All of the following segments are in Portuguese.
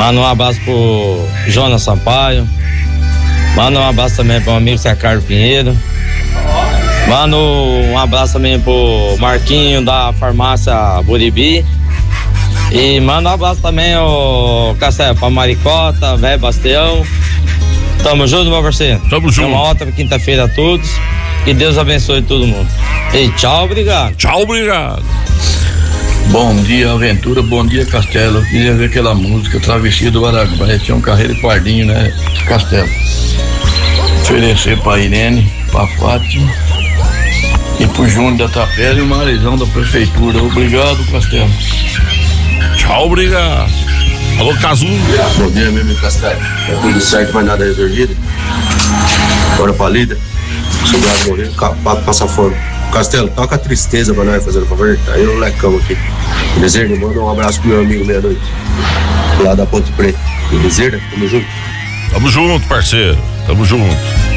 Manda um abraço pro Jonas Sampaio. Manda um abraço também pro meu amigo Zé Carlos Pinheiro. Manda um abraço também pro Marquinho da farmácia Buribi. E manda um abraço também ao Castelo, pra Maricota, Velho Bastião. Tamo junto, meu parceiro. Tamo junto. Uma ótima quinta-feira a todos. Que Deus abençoe todo mundo. E tchau, obrigado. Tchau, obrigado. Bom dia, Aventura. Bom dia, Castelo. Eu queria ver aquela música Travessia do Araguaia. Tinha um carreiro e pardinho, né, Castelo? Oferecer pra Irene, pra Fátima e pro Júnior da Tapera e o Marizão da Prefeitura. Obrigado, Castelo. Tchau, obrigado. Alô, Cazu. Bom dia, meu amigo Castelo. Tá tudo certo, mas nada resolvido. Bora pra lida. Sobrado morrendo, capado, passa fome. Castelo, toca a tristeza pra nós, fazendo favor. Tá aí o Lecão aqui. Beleza? Manda um abraço pro meu amigo meia-noite. Lá da Ponte Preta. Beleza? Tamo junto. Tamo junto, parceiro. Tamo junto.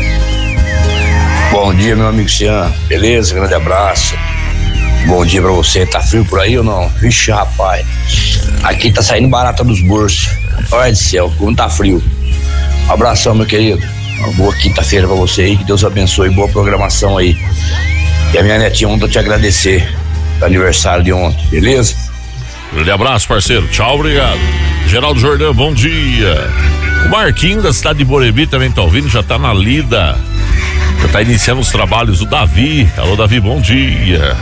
Bom dia, meu amigo Cian. Beleza? Grande abraço. Bom dia pra você. Tá frio por aí ou não? Vixe, rapaz. Aqui tá saindo barata dos bolsos. Olha do céu, como tá frio. Um abração, meu querido. Uma boa quinta-feira pra você aí. Que Deus abençoe. Boa programação aí. E a minha netinha ontem te agradecer do aniversário de ontem, beleza? Grande abraço, parceiro. Tchau, obrigado. Geraldo Jordão, bom dia. O Marquinho da cidade de Borebi também tá ouvindo, já tá na lida. Já tá iniciando os trabalhos. O Davi. Alô, Davi, bom dia.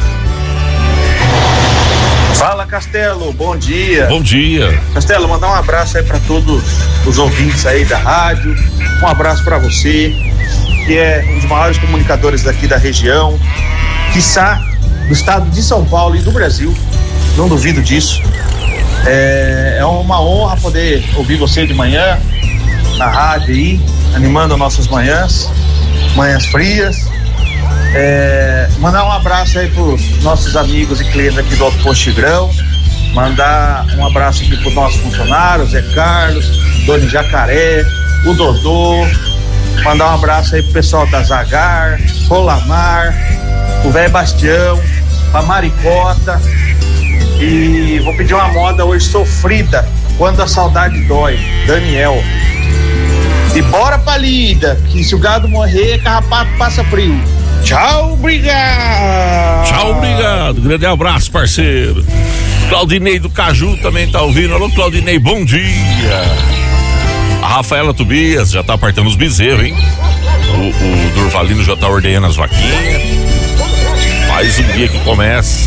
Fala, Castelo, bom dia. Bom dia. Castelo, mandar um abraço aí pra todos os ouvintes aí da rádio. Um abraço pra você, que é um dos maiores comunicadores daqui da região, quiçá do estado de São Paulo e do Brasil, não duvido disso. É uma honra poder ouvir você de manhã na rádio aí, animando nossas manhãs frias. Mandar um abraço aí pros nossos amigos e clientes aqui do Alto Posto Tigrão, mandar um abraço aqui pros nossos funcionários, Zé Carlos, Dona Jacaré, o Dodô, mandar um abraço aí pro pessoal da Zagar, Rolamar, o Velho Bastião, pra Maricota. E vou pedir uma moda hoje sofrida, Quando a Saudade Dói, Daniel. E bora pra lida, que se o gado morrer, carrapato passa frio. Tchau, obrigado. Tchau, obrigado. Grande abraço, parceiro. Claudinei do Caju também tá ouvindo. Alô, Claudinei, bom dia. A Rafaela Tobias já tá apartando os bezerros, hein? O Durvalino já tá ordenhando as vaquinhas. Mais um dia que começa.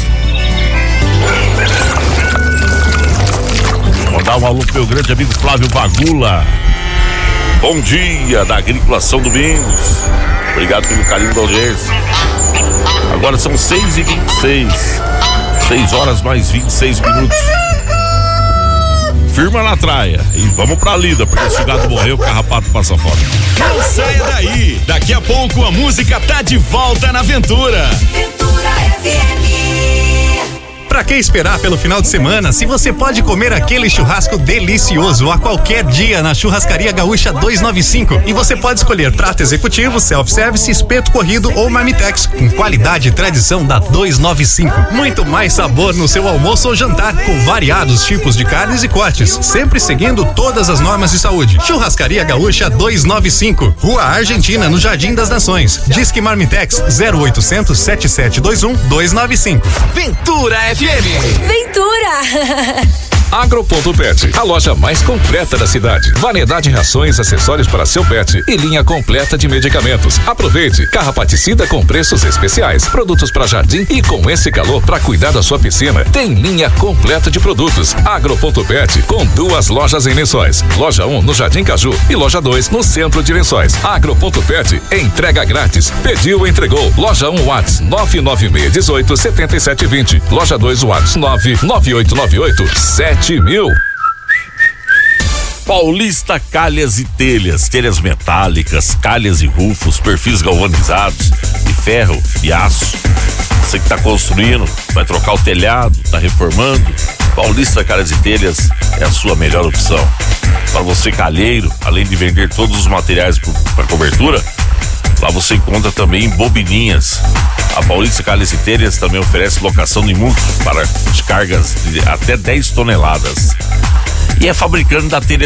Mandar um alô pro meu grande amigo Flávio Bagula. Bom dia da Agrícola São Domingos. Obrigado pelo carinho da audiência. Agora são 6h26. 6 horas mais 26 minutos. Firma na traia e vamos pra lida, porque se o gado morreu, o carrapato passa fora. Não saia daí. Daqui a pouco a música tá de volta na Aventura. Aventura FM. Pra que esperar pelo final de semana se você pode comer aquele churrasco delicioso a qualquer dia na Churrascaria Gaúcha 295? E você pode escolher prato executivo, self-service, espeto corrido ou marmitex, com qualidade e tradição da 295. Muito mais sabor no seu almoço ou jantar, com variados tipos de carnes e cortes, sempre seguindo todas as normas de saúde. Churrascaria Gaúcha 295, Rua Argentina, no Jardim das Nações. Disque Marmitex 0800 7721 295. Ventura FM. Ventura! Agro.pet, a loja mais completa da cidade. Variedade em rações, acessórios para seu pet e linha completa de medicamentos. Aproveite, carrapaticida com preços especiais, produtos para jardim e com esse calor para cuidar da sua piscina, tem linha completa de produtos. Agro.pet com 2 lojas em Lençóis. Loja 1 no Jardim Caju e loja 2 no centro de Lençóis. Agro.pet, entrega grátis. Pediu, entregou. Loja 1 Whats 996187720. Loja 2 Whats 99898 7.000. Paulista Calhas e Telhas, telhas metálicas, calhas e rufos, perfis galvanizados de ferro e aço. Você que está construindo, vai trocar o telhado, está reformando, Paulista Calhas e Telhas é a sua melhor opção. Para você calheiro, além de vender todos os materiais para cobertura, lá você encontra também bobininhas. A Paulista Calhas e Telhas também oferece locação de multi para cargas de até 10 toneladas. E é fabricante da telha